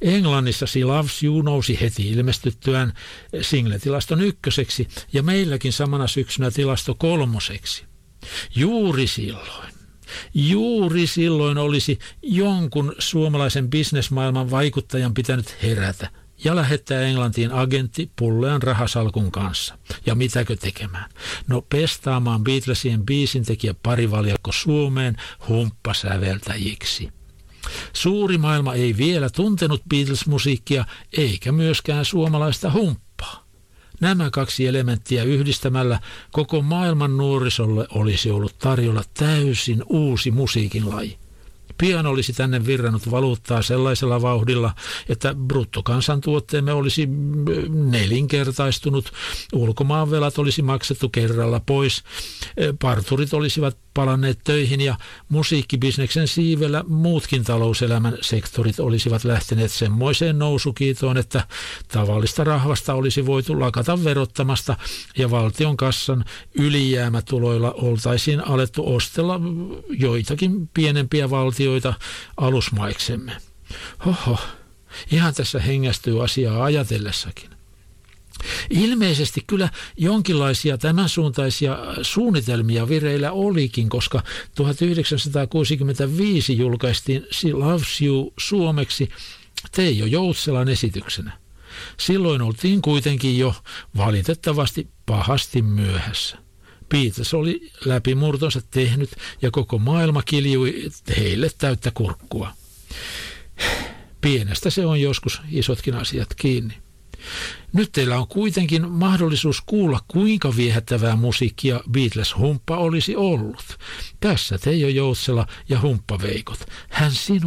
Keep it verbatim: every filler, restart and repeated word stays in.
Englannissa She Loves You nousi heti ilmestyttyään singletilaston ykköseksi ja meilläkin samana syksynä tilasto kolmoseksi. Juuri silloin. Juuri silloin olisi jonkun suomalaisen bisnesmaailman vaikuttajan pitänyt herätä ja lähettää Englantiin agentti pullean rahasalkun kanssa. Ja mitäkö tekemään? No pestaamaan Beatlesien biisintekijä parivaljakko Suomeen humppasäveltäjiksi. Suuri maailma ei vielä tuntenut Beatles-musiikkia eikä myöskään suomalaista humppaa. Nämä kaksi elementtiä yhdistämällä koko maailman nuorisolle olisi ollut tarjolla täysin uusi musiikin laji. Pian olisi tänne virrannut valuuttaa sellaisella vauhdilla, että bruttokansantuotteemme olisi nelinkertaistunut, ulkomaanvelat olisi maksettu kerralla pois, parturit olisivat palanneet töihin ja musiikkibisneksen siivellä muutkin talouselämän sektorit olisivat lähteneet semmoiseen nousukiitoon, että tavallista rahvasta olisi voitu lakata verottamasta ja valtion kassan ylijäämätuloilla oltaisiin alettu ostella joitakin pienempiä valtioita alusmaiksemme. Hoho, ihan tässä hengästyy asiaa ajatellessakin. Ilmeisesti kyllä jonkinlaisia tämän suuntaisia suunnitelmia vireillä olikin, koska tuhatyhdeksänsataakuusikymmentäviisi julkaistiin She Loves You suomeksi Teijo Joutselan esityksenä. Silloin oltiin kuitenkin jo valitettavasti pahasti myöhässä. Beatles oli läpimurtonsa tehnyt ja koko maailma kiljui heille täyttä kurkkua. Pienestä se on joskus isotkin asiat kiinni. Nyt teillä on kuitenkin mahdollisuus kuulla, kuinka viehättävää musiikkia Beatles-humppa olisi ollut. Tässä Teijo Joutsela ja humppaveikot. Hän sinun